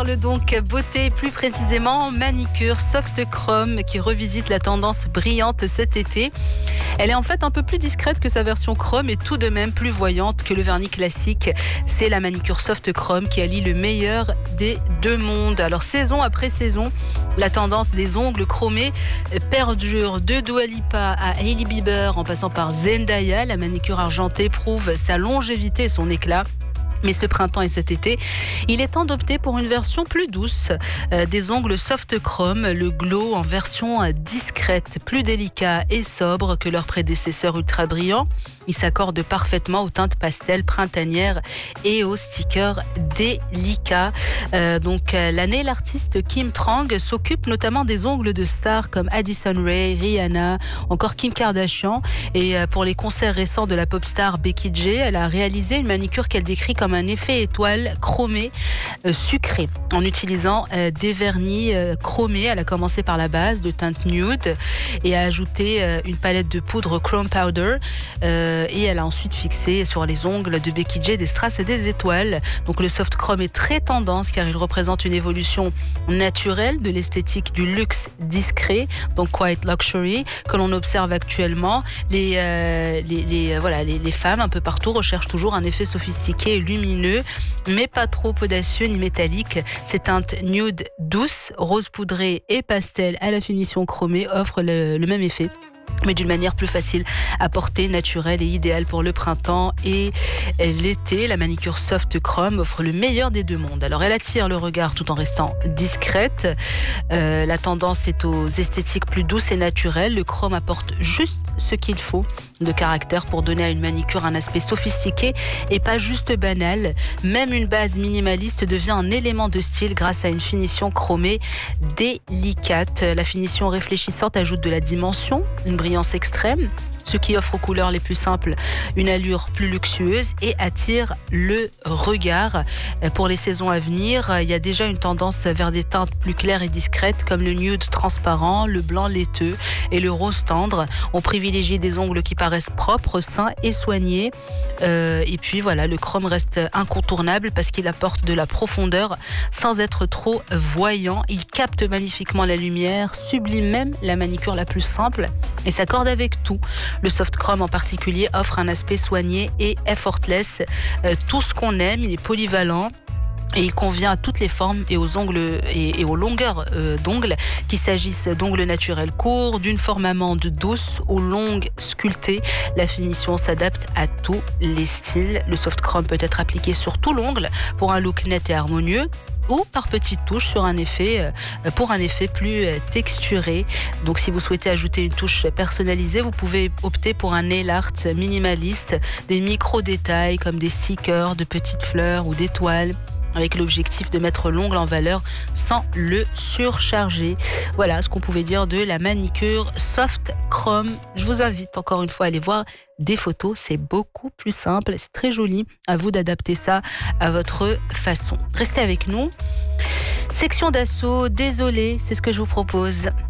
parle donc beauté, plus précisément manicure Soft Chrome qui revisite la tendance brillante cet été. Elle est en fait un peu plus discrète que sa version chrome et tout de même plus voyante que le vernis classique. C'est la manicure Soft Chrome qui allie le meilleur des deux mondes. Alors saison après saison, la tendance des ongles chromés perdure. De Dua Lipa à Hailey Bieber en passant par Zendaya, la manicure argentée prouve sa longévité et son éclat. Mais ce printemps et cet été, il est temps d'opter pour une version plus douce des ongles Soft Chrome, le glow en version discrète, plus délicat et sobre que leurs prédécesseurs ultra brillants. Il s'accorde parfaitement aux teintes pastel printanières et aux stickers délicats. L'année, l'artiste Kim Trong s'occupe notamment des ongles de stars comme Addison Rae, Rihanna, encore Kim Kardashian. Et pour les concerts récents de la pop star Becky G, elle a réalisé une manicure qu'elle décrit comme un effet étoile chromé sucré en utilisant des vernis chromés. Elle a commencé par la base de teinte nude et a ajouté une palette de poudre chrome powder et elle a ensuite fixé sur les ongles de Becky G des strass et des étoiles. Donc le soft chrome est très tendance car il représente une évolution naturelle de l'esthétique du luxe discret, donc quiet luxury, que l'on observe actuellement. Les femmes un peu partout recherchent toujours un effet sophistiqué et lumineux, mais pas trop audacieux ni métallique. Ces teintes nude douces, rose poudré et pastel à la finition chromée offrent le même effet, mais d'une manière plus facile à porter, naturelle et idéale pour le printemps et l'été. La manicure Soft Chrome offre le meilleur des deux mondes. Alors elle attire le regard tout en restant discrète. La tendance est aux esthétiques plus douces et naturelles. Le chrome apporte juste ce qu'il faut de caractère pour donner à une manicure un aspect sophistiqué et pas juste banal. Même une base minimaliste devient un élément de style grâce à une finition chromée délicate. La finition réfléchissante ajoute de la dimension, une brillance extrême, ce qui offre aux couleurs les plus simples une allure plus luxueuse et attire le regard. Pour les saisons à venir, il y a déjà une tendance vers des teintes plus claires et discrètes comme le nude transparent, le blanc laiteux et le rose tendre. On privilégie des ongles qui paraissent propres, sains et soignés. Et puis voilà, le chrome reste incontournable parce qu'il apporte de la profondeur sans être trop voyant. Il capte magnifiquement la lumière, sublime même la manicure la plus simple et s'accorde avec tout. Le soft chrome en particulier offre un aspect soigné et effortless. Tout ce qu'on aime, il est polyvalent. Et il convient à toutes les formes et aux ongles et aux longueurs d'ongles, qu'il s'agisse d'ongles naturels courts, d'une forme amande douce aux longues sculptées. La finition s'adapte à tous les styles. Le soft chrome peut être appliqué sur tout l'ongle pour un look net et harmonieux, ou par petites touches pour un effet plus texturé. Donc si vous souhaitez ajouter une touche personnalisée, vous pouvez opter pour un nail art minimaliste, des micro-détails comme des stickers, de petites fleurs ou d'étoiles, avec l'objectif de mettre l'ongle en valeur sans le surcharger. Voilà ce qu'on pouvait dire de la manicure Soft Chrome. Je vous invite encore une fois à aller voir des photos, c'est beaucoup plus simple, c'est très joli. À vous d'adapter ça à votre façon. Restez avec nous. Section d'assaut, désolé, c'est ce que je vous propose.